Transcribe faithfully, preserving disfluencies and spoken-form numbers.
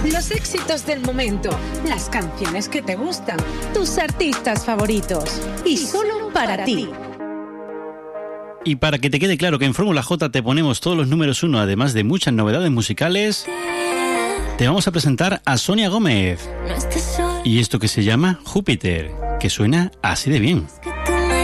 Los éxitos del momento, las canciones que te gustan, tus artistas favoritos. Y solo para ti. Y para que te quede claro que en Fórmula J te ponemos todos los números uno, además de muchas novedades musicales, te vamos a presentar a Sonia Gómez. Y esto que se llama Júpiter, que suena así de bien.